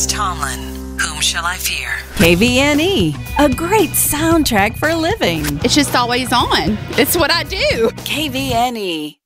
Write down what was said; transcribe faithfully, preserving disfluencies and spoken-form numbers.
Chris Tomlin. Whom shall I fear? K V N E, a great soundtrack for living. It's just always on. It's what I do. K V N E.